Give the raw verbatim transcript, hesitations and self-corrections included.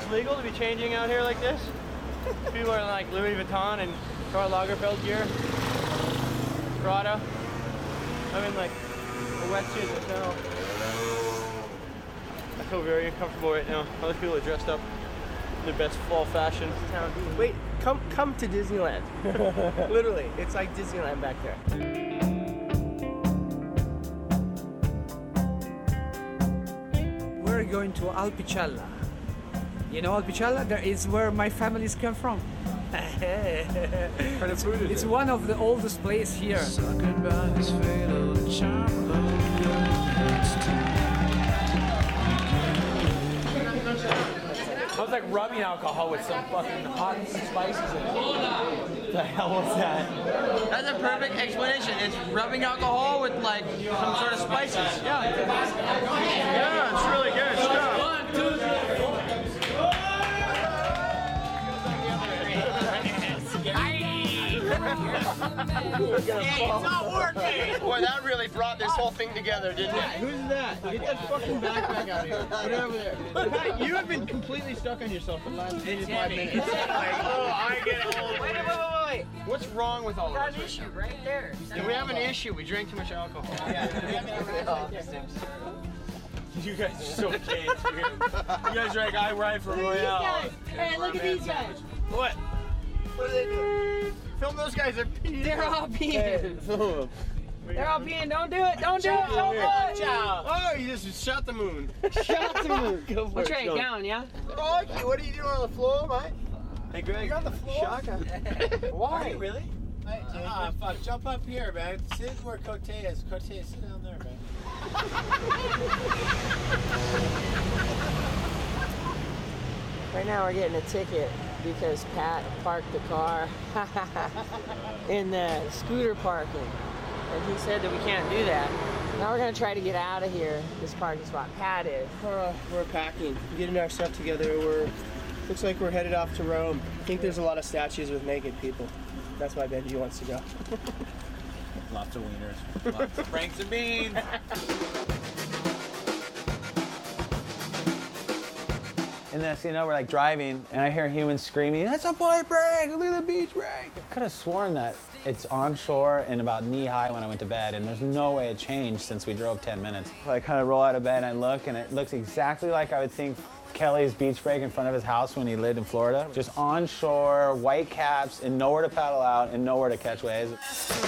it's legal to be changing out here like this. People are in like Louis Vuitton and Karl Lagerfeld gear. Prada. I'm in like a wetsuit that's now. I feel very uncomfortable right now. Other people are dressed up in their best fall fashion. Wait, come come to Disneyland. Literally, it's like Disneyland back there. We're going to Alpicella. You know Alpicella? That is where my families come from. What food is It's it? one of the oldest places here. I was like rubbing alcohol with some fucking hot spices in it. What the hell was that? That's a perfect explanation. It's rubbing alcohol with like some sort of spices. Yeah. Yeah, it's really good stuff. One, two, Hey, it's not working! Boy, that really brought this whole thing together, didn't it? Who's that? Get that fucking backpack out of here. Put it over there. Pat, you have been completely stuck on yourself for the last eighty-five minutes. Oh, I get it. Wait, wait, wait, wait. What's wrong with all of us? Got an issue right there. Yeah, we have an issue. We drank too much alcohol. You guys are so gay. It's weird. You guys drank I Ride for Royale. Hey, look at these guys. What? What are they doing? Film those guys. They're peeing. They're all peeing. Hey, film them. They're all peeing. Don't do it. Don't do it. Don't do it. Oh, you just shot the moon. Shot the moon. Go for We'll it. try Go. it down, yeah? Rocky, what are you doing on the floor, mate? Hey, Greg. You're on the floor? Shaka. Why? Are you really? Hey, ah, fuck, jump up here, man. Sit where Cote is. Cote, sit down there, man. Right now we're getting a ticket because Pat parked the car in the scooter parking. And he said that we can't do that. Now we're gonna try to get out of here, this parking spot. Pat is. Uh, we're packing, getting our stuff together. We're looks like we're headed off to Rome. I think there's a lot of statues with naked people. That's why Benji wants to go. Lots of wieners. Lots of franks and beans. And then, you know, we're like driving, and I hear humans screaming, "That's a point break! Look at the beach break!" I could have sworn that it's onshore and about knee high when I went to bed, and there's no way it changed since we drove ten minutes. I kind of roll out of bed and I look, and it looks exactly like I would think Kelly's beach break in front of his house when he lived in Florida. Just onshore, white caps, and nowhere to paddle out and nowhere to catch waves.